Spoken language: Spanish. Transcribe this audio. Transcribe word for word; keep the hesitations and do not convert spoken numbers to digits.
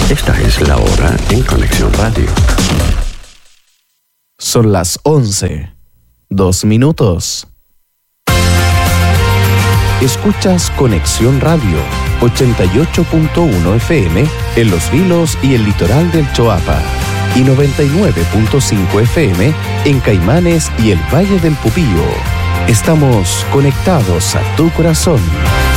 Esta es la hora en Conexión Radio. Son las once, dos minutos. Escuchas Conexión Radio, ochenta y ocho punto uno F M en Los Vilos y el litoral del Choapa, y noventa y nueve punto cinco F M en Caimanes y el Valle del Pupío. Estamos conectados a tu corazón.